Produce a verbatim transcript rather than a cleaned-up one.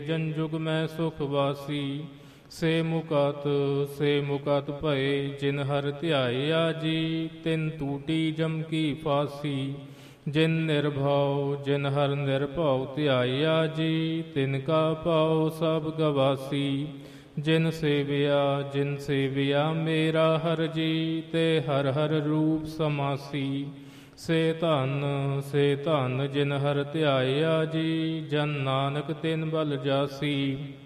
ਜਨ ਜੁਗ ਮੈਂ ਸੁਖ ਵਾਸੀ। ਸੇ ਮੁਕਤ ਸੇ ਮੁਕਤ ਭਏ ਜਿਨ ਹਰ ਧਿਆਇਆ ਜੀ। ਤਿਨ ਟੂਟੀ ਜਮ ਕੀ ਫਾਸੀ ਜਿਨ ਨਿਰਭਉ ਜਿਨ ਹਰ ਨਿਰਭਉ ਧਿਆਇਆ ਜੀ। ਤਿਨ ਕਾ ਭਾਉ ਸਭ ਗਵਾਸੀ ਜਿਨ ਸੇਵਿਆ ਜਿਨ ਸੇਵਿਆ ਮੇਰਾ ਹਰ ਜੀ। ਤੇ ਹਰ ਹਰ ਰੂਪ ਸਮਾਸੀ ਸੇ ਧਨ ਸੇ ਧਨ ਜਿਨ ਹਰ ਧਿਆਇਆ ਜੀ। ਜਨ ਨਾਨਕ ਤਿਨ ਬਲ ਜਾਸੀ।